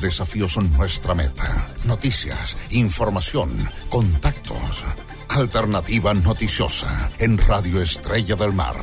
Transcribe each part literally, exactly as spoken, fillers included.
desafíos son nuestra meta. Noticias, información, contactos. Alternativa Noticiosa en Radio Estrella del Mar.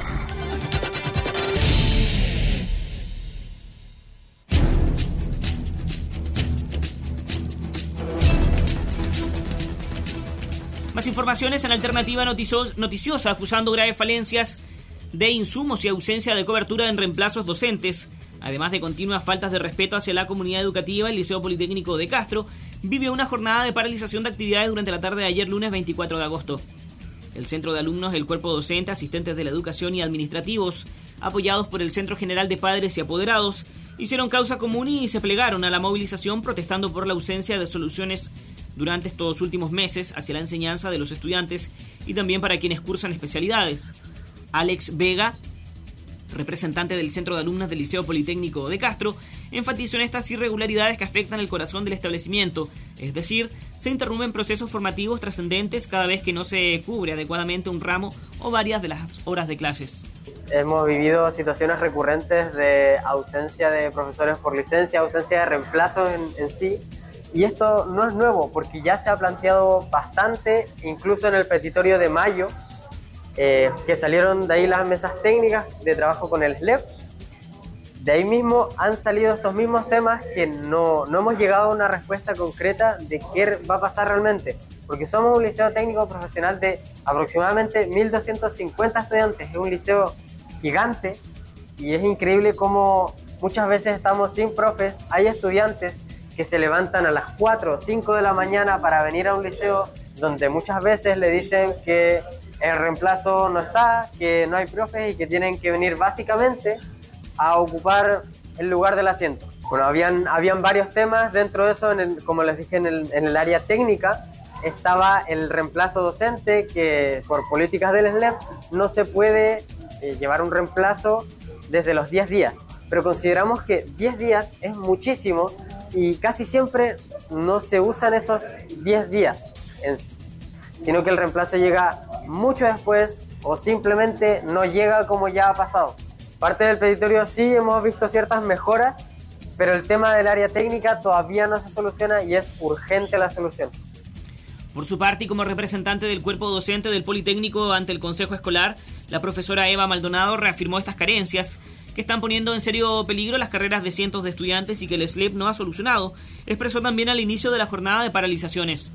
Más informaciones en Alternativa Noticiosa, acusando graves falencias de insumos y ausencia de cobertura en reemplazos docentes. Además de continuas faltas de respeto hacia la comunidad educativa, el Liceo Politécnico de Castro vive una jornada de paralización de actividades durante la tarde de ayer, lunes veinticuatro de agosto. El centro de alumnos, el cuerpo docente, asistentes de la educación y administrativos, apoyados por el Centro General de Padres y Apoderados, hicieron causa común y se plegaron a la movilización protestando por la ausencia de soluciones durante estos últimos meses hacia la enseñanza de los estudiantes y también para quienes cursan especialidades. Alex Vega, representante del Centro de Alumnas del Liceo Politécnico de Castro, enfatizó en estas irregularidades que afectan el corazón del establecimiento, es decir, se interrumpen procesos formativos trascendentes cada vez que no se cubre adecuadamente un ramo o varias de las horas de clases. Hemos vivido situaciones recurrentes de ausencia de profesores por licencia, ausencia de reemplazos en, en sí, y esto no es nuevo porque ya se ha planteado bastante, incluso en el petitorio de mayo, Eh, que salieron de ahí las mesas técnicas de trabajo con el S L E P. De ahí mismo han salido estos mismos temas que no, no hemos llegado a una respuesta concreta de qué va a pasar realmente, porque somos un liceo técnico profesional de aproximadamente mil doscientos cincuenta estudiantes, es un liceo gigante y es increíble cómo muchas veces estamos sin profes. Hay estudiantes que se levantan a las cuatro o cinco de la mañana para venir a un liceo donde muchas veces le dicen que el reemplazo no está, que no hay profes y que tienen que venir básicamente a ocupar el lugar del asiento. Bueno, habían, habían varios temas dentro de eso, en el, como les dije, en el, en el área técnica estaba el reemplazo docente, que por políticas del S L E P no se puede eh, llevar un reemplazo desde los diez días, pero consideramos que diez días es muchísimo y casi siempre no se usan esos diez días en sí, sino que el reemplazo llega mucho después o simplemente no llega como ya ha pasado. Parte del petitorio sí hemos visto ciertas mejoras, pero el tema del área técnica todavía no se soluciona y es urgente la solución. Por su parte, y como representante del cuerpo docente del Politécnico ante el Consejo Escolar, la profesora Eva Maldonado reafirmó estas carencias que están poniendo en serio peligro las carreras de cientos de estudiantes y que el S L E P no ha solucionado. Expresó también al inicio de la jornada de paralizaciones.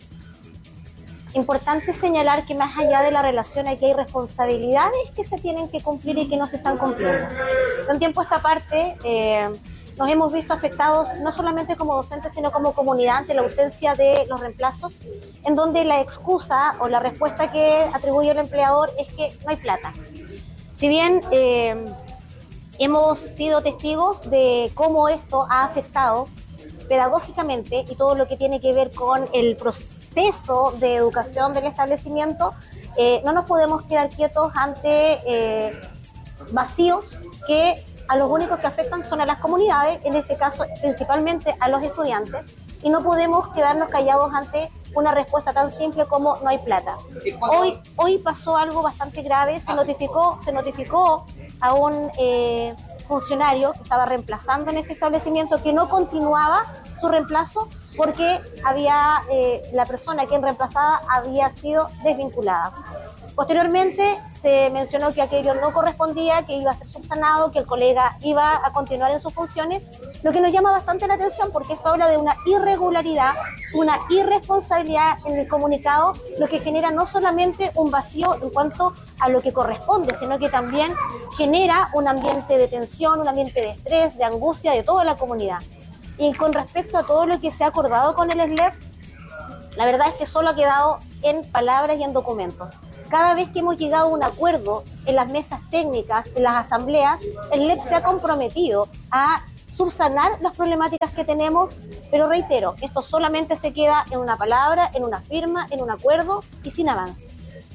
Importante señalar que más allá de la relación aquí hay responsabilidades que se tienen que cumplir y que no se están cumpliendo. De un tiempo a esta parte eh, nos hemos visto afectados no solamente como docentes sino como comunidad ante la ausencia de los reemplazos, en donde la excusa o la respuesta que atribuye el empleador es que no hay plata. Si bien eh, hemos sido testigos de cómo esto ha afectado pedagógicamente y todo lo que tiene que ver con el proceso de educación del establecimiento, eh, no nos podemos quedar quietos ante eh, vacíos que a los únicos que afectan son a las comunidades, en este caso principalmente a los estudiantes, y no podemos quedarnos callados ante una respuesta tan simple como no hay plata. Hoy, hoy pasó algo bastante grave, se notificó, se notificó a un eh, funcionario que estaba reemplazando en este establecimiento que no continuaba su reemplazo porque había eh, la persona quien reemplazaba había sido desvinculada. Posteriormente se mencionó que aquello no correspondía, que iba a ser subsanado, que el colega iba a continuar en sus funciones, lo que nos llama bastante la atención porque esto habla de una irregularidad, una irresponsabilidad en el comunicado, lo que genera no solamente un vacío en cuanto a lo que corresponde, sino que también genera un ambiente de tensión, un ambiente de estrés, de angustia de toda la comunidad. Y con respecto a todo lo que se ha acordado con el S L E P, la verdad es que solo ha quedado en palabras y en documentos. Cada vez que hemos llegado a un acuerdo en las mesas técnicas, en las asambleas, el S L E P se ha comprometido a subsanar las problemáticas que tenemos, pero reitero, esto solamente se queda en una palabra, en una firma, en un acuerdo y sin avance.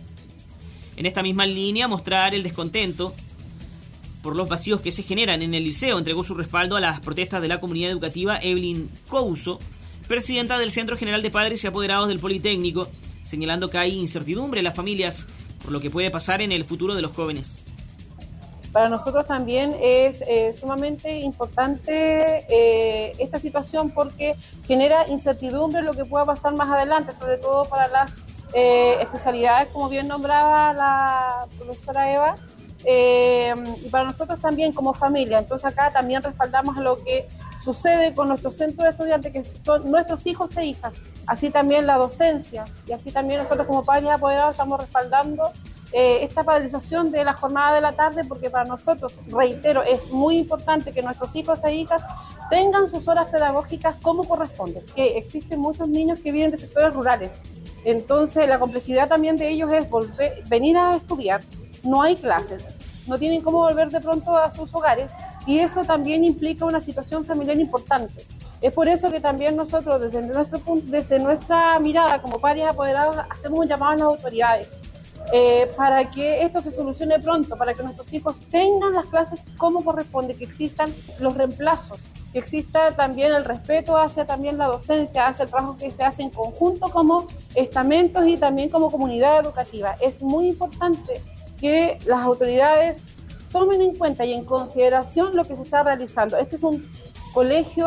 En esta misma línea, mostrar el descontento por los vacíos que se generan en el liceo, entregó su respaldo a las protestas de la comunidad educativa Evelyn Couso, presidenta del Centro General de Padres y Apoderados del Politécnico, señalando que hay incertidumbre en las familias por lo que puede pasar en el futuro de los jóvenes. Para nosotros también es eh, sumamente importante eh, esta situación porque genera incertidumbre en lo que pueda pasar más adelante, sobre todo para las eh, especialidades, como bien nombraba la profesora Eva, eh, y para nosotros también como familia. Entonces acá también respaldamos a lo que sucede con nuestros centros de estudiantes, que son nuestros hijos e hijas, así también la docencia, y así también nosotros como padres apoderados estamos respaldando Eh, esta paralización de la jornada de la tarde, porque para nosotros, reitero, es muy importante que nuestros hijos e hijas tengan sus horas pedagógicas como corresponde, que existen muchos niños que vienen de sectores rurales, entonces la complejidad también de ellos es volver, venir a estudiar, no hay clases, no tienen cómo volver de pronto a sus hogares, y eso también implica una situación familiar importante. Es por eso que también nosotros, desde nuestro punto, desde nuestra mirada como padres apoderados, hacemos un llamado a las autoridades, Eh, para que esto se solucione pronto, para que nuestros hijos tengan las clases como corresponde, que existan los reemplazos, que exista también el respeto hacia también la docencia, hacia el trabajo que se hace en conjunto como estamentos y también como comunidad educativa. Es muy importante que las autoridades tomen en cuenta y en consideración lo que se está realizando. Este es un colegio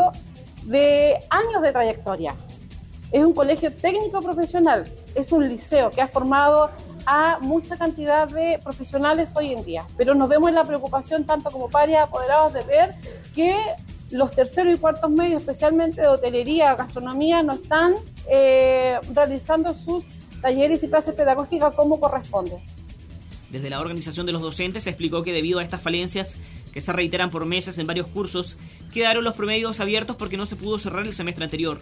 de años de trayectoria, es un colegio técnico profesional, es un liceo que ha formado a mucha cantidad de profesionales hoy en día, pero nos vemos en la preocupación tanto como padres apoderados de ver que los terceros y cuartos medios, especialmente de hotelería, gastronomía, no están eh, realizando sus talleres y clases pedagógicas como corresponde. Desde la organización de los docentes se explicó que debido a estas falencias que se reiteran por meses en varios cursos, quedaron los promedios abiertos porque no se pudo cerrar el semestre anterior.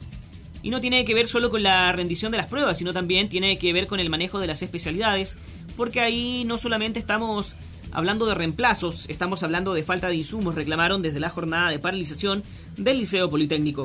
Y no tiene que ver solo con la rendición de las pruebas, sino también tiene que ver con el manejo de las especialidades, porque ahí no solamente estamos hablando de reemplazos, estamos hablando de falta de insumos, reclamaron desde la jornada de paralización del Liceo Politécnico.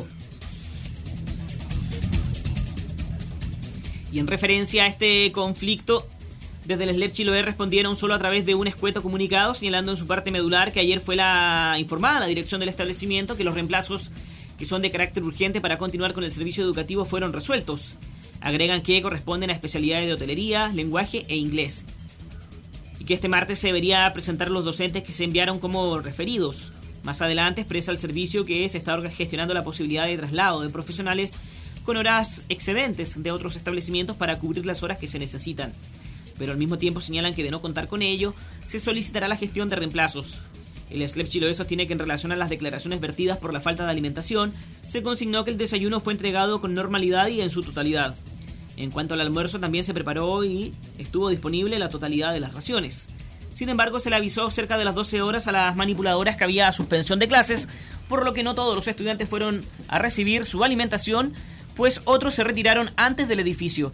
Y en referencia a este conflicto, desde el S L E P Chiloé respondieron solo a través de un escueto comunicado, señalando en su parte medular que ayer fue la informada la dirección del establecimiento que los reemplazos que son de carácter urgente para continuar con el servicio educativo fueron resueltos. Agregan que corresponden a especialidades de hotelería, lenguaje e inglés. Y que este martes se debería presentar los docentes que se enviaron como referidos. Más adelante expresa el servicio que se está gestionando la posibilidad de traslado de profesionales con horas excedentes de otros establecimientos para cubrir las horas que se necesitan. Pero al mismo tiempo señalan que de no contar con ello, se solicitará la gestión de reemplazos. El S L E P Chiloé sostiene que en relación a las declaraciones vertidas por la falta de alimentación, se consignó que el desayuno fue entregado con normalidad y en su totalidad. En cuanto al almuerzo, también se preparó y estuvo disponible la totalidad de las raciones. Sin embargo, se le avisó cerca de las doce horas a las manipuladoras que había suspensión de clases, por lo que no todos los estudiantes fueron a recibir su alimentación, pues otros se retiraron antes del edificio.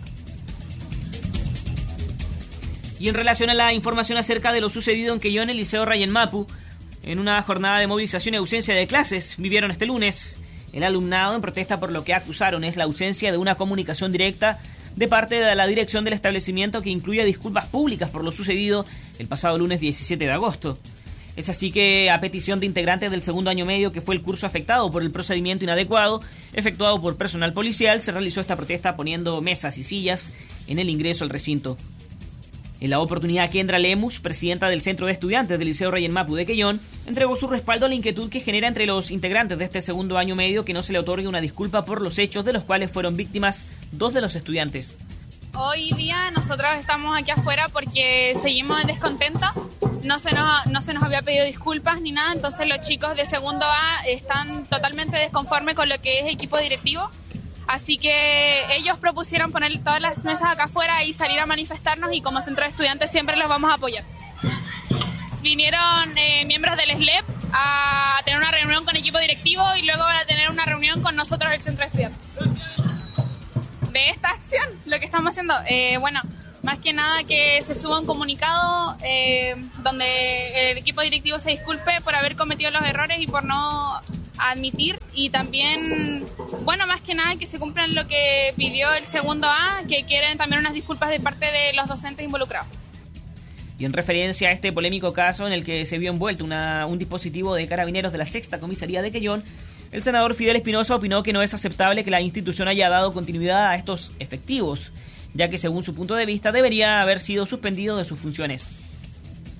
Y en relación a la información acerca de lo sucedido en Quellón, el Liceo Rayén Mapu, en una jornada de movilización y ausencia de clases, vivieron este lunes el alumnado en protesta por lo que acusaron es la ausencia de una comunicación directa de parte de la dirección del establecimiento que incluya disculpas públicas por lo sucedido el pasado lunes diecisiete de agosto. Es así que, a petición de integrantes del segundo año medio, que fue el curso afectado por el procedimiento inadecuado efectuado por personal policial, se realizó esta protesta poniendo mesas y sillas en el ingreso al recinto. En la oportunidad, Kendra Lemus, presidenta del Centro de Estudiantes del Liceo Rayén Mapu de Quellón, entregó su respaldo a la inquietud que genera entre los integrantes de este segundo año medio que no se le otorgue una disculpa por los hechos de los cuales fueron víctimas dos de los estudiantes. Hoy día nosotros estamos aquí afuera porque seguimos en descontento, no se nos, no se nos había pedido disculpas ni nada, entonces los chicos de segundo A están totalmente desconformes con lo que es equipo directivo. Así que ellos propusieron poner todas las mesas acá afuera y salir a manifestarnos, y como centro de estudiantes siempre los vamos a apoyar. Vinieron eh, miembros del S L E P a tener una reunión con equipo directivo y luego a tener una reunión con nosotros el centro de estudiantes. De esta acción, lo que estamos haciendo, eh, bueno, más que nada que se suba un comunicado eh, donde el equipo directivo se disculpe por haber cometido los errores y por no admitir, y también, bueno, más que nada que se cumplan lo que pidió el segundo A, que quieren también unas disculpas de parte de los docentes involucrados. Y en referencia a este polémico caso en el que se vio envuelto una, un dispositivo de carabineros de la sexta comisaría de Quellón, el senador Fidel Espinosa opinó que no es aceptable que la institución haya dado continuidad a estos efectivos, ya que según su punto de vista debería haber sido suspendido de sus funciones.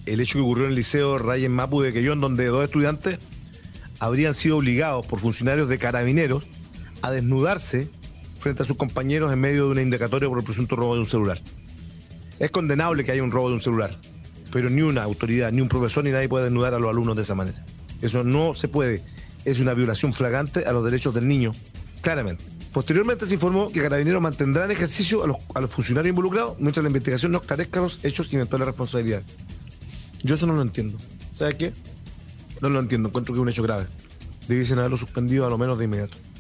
el hecho que ocurrió en el liceo Rayén Mapu de Quellón, donde dos estudiantes habrían sido obligados por funcionarios de Carabineros a desnudarse frente a sus compañeros en medio de una indagatoria por el presunto robo de un celular. Es condenable que haya un robo de un celular, pero ni una autoridad, ni un profesor, ni nadie puede desnudar a los alumnos de esa manera. Eso no se puede. Es una violación flagrante a los derechos del niño, claramente. Posteriormente se informó que Carabineros mantendrá en ejercicio a los, a los funcionarios involucrados mientras la investigación no esclarezca los hechos y eventuales responsabilidades. Yo eso no lo entiendo. ¿Sabes qué? No lo entiendo. Encuentro que es un hecho grave. Debiesen haberlo suspendido a lo menos de inmediato.